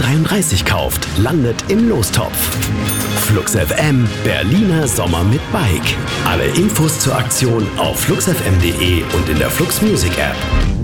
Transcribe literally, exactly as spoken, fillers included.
dreiunddreißig kauft, landet im Lostopf. Flux F M, Berliner Sommer mit Bike. Alle Infos zur Aktion auf flux f m punkt de und in der Flux Music App.